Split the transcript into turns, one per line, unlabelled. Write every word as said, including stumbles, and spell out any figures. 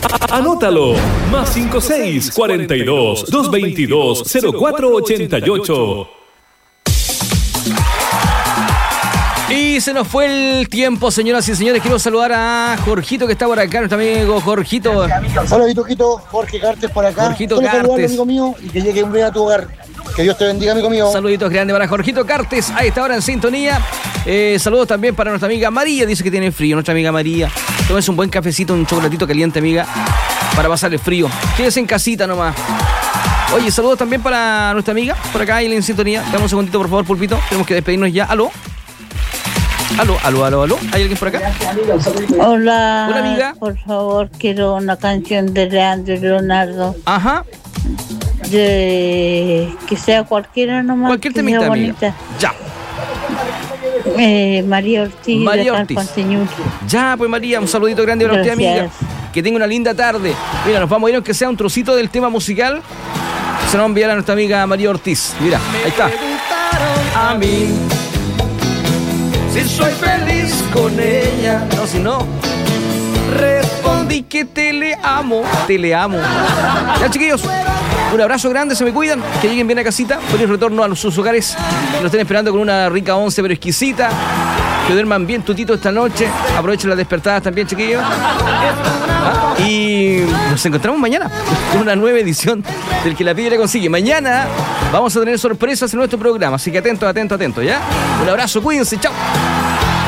Anótalo. Más cinco seis cuarenta y dos, doscientos veintidós, cero cuatro ochenta y ocho.
Y se nos fue el tiempo, señoras y señores. Quiero saludar a Jorgito, que está por acá, nuestro amigo Jorgito.
Hola, Vitojito, Jorge Cartes por acá.
Jorgito
Quiero saludar,
Cartes.
amigo mío, y que llegue un día a tu hogar. Que Dios te bendiga, amigo mío.
Saluditos grandes para Jorgito Cartes, a esta hora en sintonía. Eh, saludos también para nuestra amiga María, dice que tiene frío. Nuestra amiga María, tómese un buen cafecito, un chocolatito caliente, amiga, para pasarle frío. Quédese en casita nomás. Oye, saludos también para nuestra amiga, por acá, ahí en sintonía. Dame un segundito, por favor, Pulpito. Tenemos que despedirnos ya. ¿Aló? Aló, aló, aló, aló. ¿Hay alguien por acá?
Hola.
Hola, amiga.
Por favor, quiero una canción de Leandro y Leonardo.
Ajá.
De que sea cualquiera nomás.
Cualquier
que
temita,
sea
amiga.
bonita.
Ya.
Eh, María Ortiz.
María
de acá,
Ortiz.
Conteñuque.
Ya, pues María, un saludito grande para usted,
Gracias.
amiga. Que tenga una linda tarde. Mira, nos vamos a ir aunque sea un trocito del tema musical. Se nos va a enviar a nuestra amiga María Ortiz. Mira, ahí está. A mí, si soy feliz con ella. No, si no. Respondí que te le amo. Te le amo. Ya, chiquillos. Un abrazo grande, se me cuidan. Que lleguen bien a casita. Feliz retorno a sus hogares. Que nos estén esperando con una rica once, pero exquisita. Que duerman bien tutito esta noche. Aprovechen las despertadas también, chiquillos. ¿Ah? Y nos encontramos mañana con una nueva edición del Que la Pide le Consigue. Mañana vamos a tener sorpresas en nuestro programa. Así que atentos, atentos, atentos, ¿ya? Un abrazo, cuídense, chao.